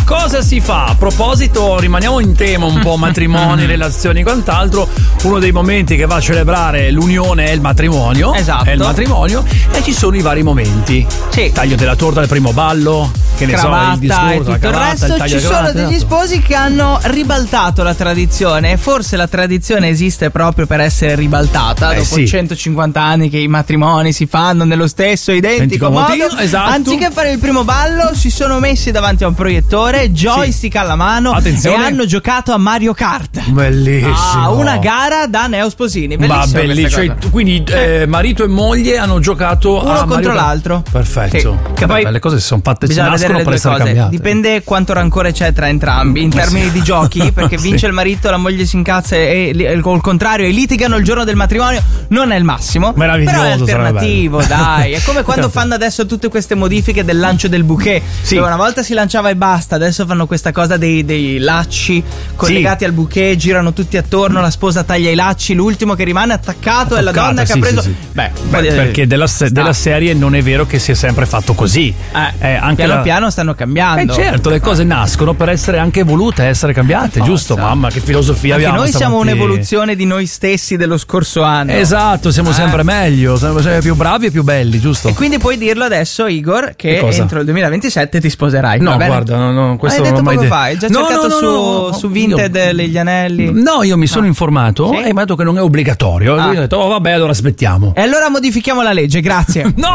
cosa si fa? A proposito, rimaniamo in tema un po' matrimoni, relazioni e quant'altro. Uno dei momenti che va a celebrare l'unione è il matrimonio. Esatto. È il matrimonio e ci sono i vari momenti. Sì. Taglio della torta al primo ballo, che ne cravatta so, il discorso, e tutto la cravatta, il resto. taglio Ci di sono cravatta, degli sposi che hanno ribaltato la tradizione, e forse la tradizione esiste proprio per essere ribaltata dopo sì. 150 anni che i matrimoni si fanno nello stesso identico modo. Esatto. Anziché fare il primo ballo si sono messi davanti a un proiettore, joystick alla mano, attenzione, e hanno giocato a Mario Kart. Bellissimo. Una gara da neosposini. Ma Bellissimo. bellissimo. Quindi marito e moglie hanno giocato uno a contro Mario Kart. Perfetto. Perfetto. Sì. Che poi le cose si sono fatte, bisogna vedere le per due essere cose. cambiate. Dipende quanto rancore c'è tra entrambi in termini di giochi, perché vince il marito, la moglie si incazza e col contrario e litigano il giorno del matrimonio. Non è il massimo, meraviglioso, però è alternativo, dai. È come quando fanno adesso tutte queste modifiche del lancio del bouquet. Sì. Dove una volta si lanciava e basta, adesso fanno questa cosa dei lacci collegati al bouquet, girano tutti attorno, la sposa taglia i lacci, l'ultimo che rimane attaccato è la donna che ha preso. Beh, perché della serie non è vero che si è sempre fatto così. Anche piano piano stanno cambiando. Certo, le cose nascono per essere anche evolute, essere cambiate, giusto? Mamma, che filosofia anche abbiamo. Noi siamo stamattina. un'evoluzione di noi stessi dello scorso anno. Esatto, siamo sempre meglio, siamo sempre più bravi e più belli, giusto? E quindi puoi dirlo adesso, Igor, che entro il 2027 ti sposerai. No, guarda, no, questo hai detto non ho mai poco fa, hai già cercato su Vinted gli anelli? No, io mi sono informato e mi ha detto che non è obbligatorio. E lui ha detto, vabbè, allora aspettiamo. E allora modifichiamo la legge, grazie. No!